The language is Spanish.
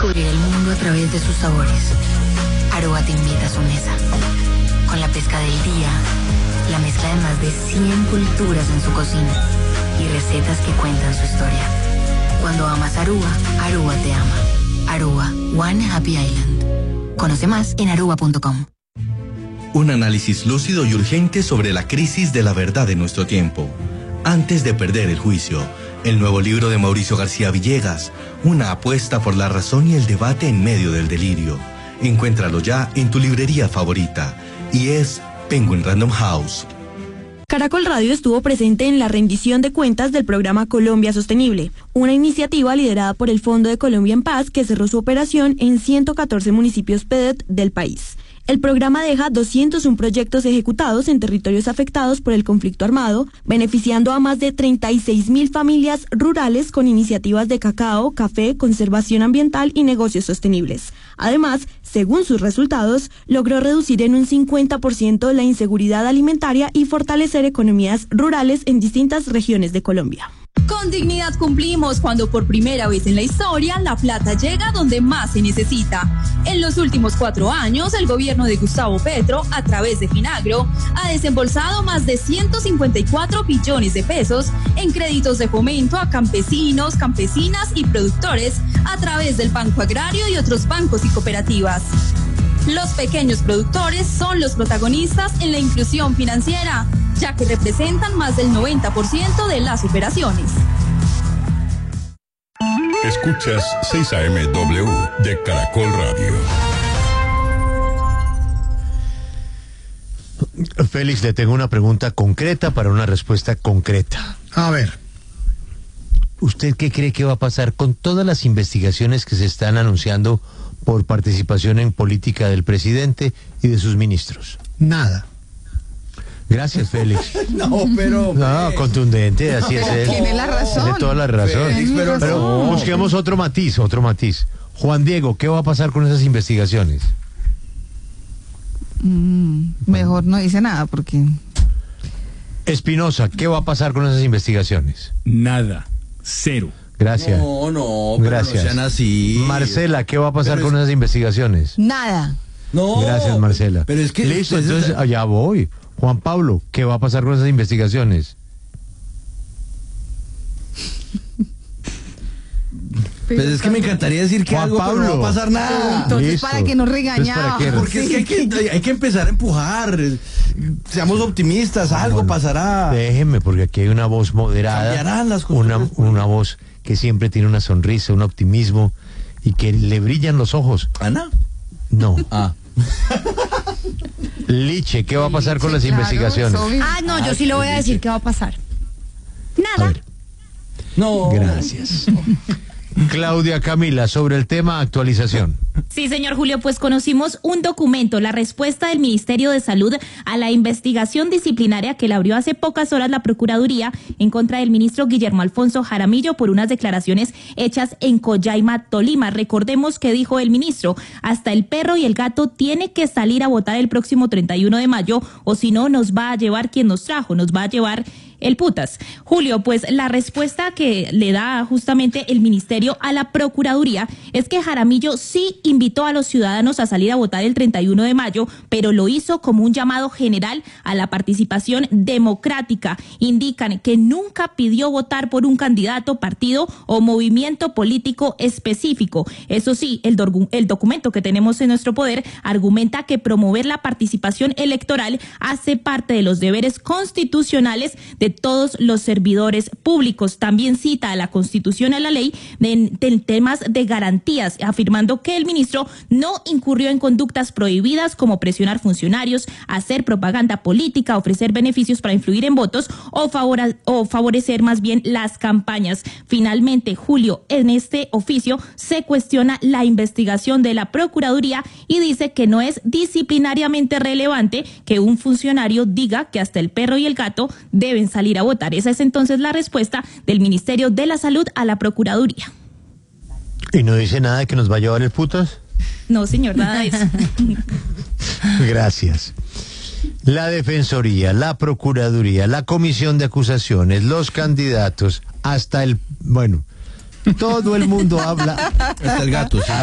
descubrir el mundo a través de sus sabores. Aruba te invita a su mesa. Con la pesca del día, la mezcla de más de 100 culturas en su cocina y recetas que cuentan su historia. Cuando amas Aruba, Aruba te ama. Aruba, One Happy Island. Conoce más en aruba.com. Un análisis lúcido y urgente sobre la crisis de la verdad de nuestro tiempo. Antes de perder el juicio, el nuevo libro de Mauricio García Villegas, una apuesta por la razón y el debate en medio del delirio. Encuéntralo ya en tu librería favorita y es Penguin Random House. Caracol Radio estuvo presente en la rendición de cuentas del programa Colombia Sostenible, una iniciativa liderada por el Fondo de Colombia en Paz que cerró su operación en 114 municipios PEDET del país. El programa deja 201 proyectos ejecutados en territorios afectados por el conflicto armado, beneficiando a más de 36.000 familias rurales con iniciativas de cacao, café, conservación ambiental y negocios sostenibles. Además, según sus resultados, logró reducir en un 50% la inseguridad alimentaria y fortalecer economías rurales en distintas regiones de Colombia. Con dignidad cumplimos cuando por primera vez en la historia la plata llega donde más se necesita. En los últimos 4 años, el gobierno de Gustavo Petro, a través de Finagro, ha desembolsado más de 154 billones de pesos en créditos de fomento a campesinos, campesinas y productores a través del Banco Agrario y otros bancos y cooperativas. Los pequeños productores son los protagonistas en la inclusión financiera, ya que representan más del 90% de las operaciones. Escuchas 6 AM-W de Caracol Radio. Félix, le tengo una pregunta concreta para una respuesta concreta. A ver. ¿Usted qué cree que va a pasar con todas las investigaciones que se están anunciando por participación en política del presidente y de sus ministros? Nada. Gracias, Félix. No, pero... No, contundente, así es él. Tiene la razón. Tiene toda la razón. Félix, pero no. busquemos otro matiz. Juan Diego, ¿qué va a pasar con esas investigaciones? Mejor no dice nada porque... Espinosa, ¿qué va a pasar con esas investigaciones? Nada. Cero. Gracias. No, Gracias. no sean así. Marcela, ¿qué va a pasar con esas investigaciones? Nada. No. Gracias, Marcela. Pero es que... Listo, entonces allá voy. Juan Pablo, ¿qué va a pasar con esas investigaciones? Pues es que me encantaría decir que Juan algo, pero no va a pasar nada. Entonces, Listo. ¿para qué nos regañamos? Porque es que hay que empezar a empujar. Seamos optimistas, algo Bueno, pasará. Déjeme, porque aquí hay una voz moderada. Cambiarán las cosas. Una voz que siempre tiene una sonrisa, un optimismo y que le brillan los ojos. ¿Ana? No. Ah. Liche, ¿qué va a pasar con las Claro, investigaciones? es obvio. No, yo sí lo voy a decir qué va a pasar. A Nada. ver, No. gracias. Claudia Camila, sobre el tema actualización. Sí, señor Julio, pues conocimos un documento, la respuesta del Ministerio de Salud a la investigación disciplinaria que le abrió hace pocas horas la Procuraduría en contra del ministro Guillermo Alfonso Jaramillo por unas declaraciones hechas en Coyaima, Tolima. Recordemos que dijo el ministro, hasta el perro y el gato tiene que salir a votar el próximo 31 de mayo o si no nos va a llevar quien nos trajo, nos va a llevar el putas. Julio, pues la respuesta que le da justamente el ministerio a la Procuraduría es que Jaramillo sí invitó a los ciudadanos a salir a votar el 31 de mayo, pero lo hizo como un llamado general a la participación democrática. Indican que nunca pidió votar por un candidato, partido o movimiento político específico. Eso sí, el documento que tenemos en nuestro poder argumenta que promover la participación electoral hace parte de los deberes constitucionales de todos los servidores públicos. También cita a la Constitución y a la ley en temas de garantías, afirmando que el ministro no incurrió en conductas prohibidas como presionar funcionarios, hacer propaganda política, ofrecer beneficios para influir en votos o favorecer más bien las campañas. Finalmente, Julio, en este oficio se cuestiona la investigación de la Procuraduría y dice que no es disciplinariamente relevante que un funcionario diga que hasta el perro y el gato deben salir a votar. Esa es entonces la respuesta del Ministerio de la Salud a la Procuraduría. ¿Y no dice nada de que nos va a llevar el putas? No, señor, nada de eso. Gracias. La Defensoría, la Procuraduría, la Comisión de Acusaciones, los candidatos, hasta el... Bueno, todo el mundo habla... Hasta el gato, sí.